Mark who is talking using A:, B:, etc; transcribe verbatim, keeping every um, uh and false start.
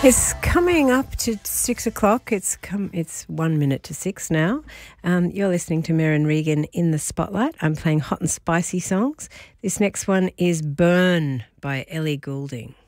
A: It's coming up to six o'clock. It's come. It's one minute to six now. Um, you're listening to Merryn Regan in the Spotlight. I'm playing hot and spicy songs. This next one is Burn by Ellie Goulding.